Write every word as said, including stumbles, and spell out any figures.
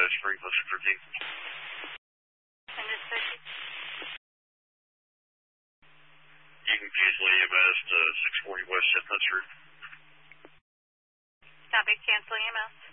West Springfield six thirteen. And this fifty? You can cancel E M S to six forty West Chestnut Street. Copy, cancel E M S.